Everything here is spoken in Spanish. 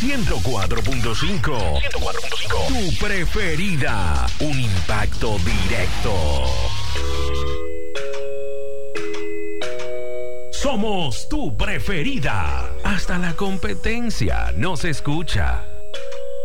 104.5. Tu preferida. Un impacto directo. Somos tu preferida. Hasta la competencia nos escucha.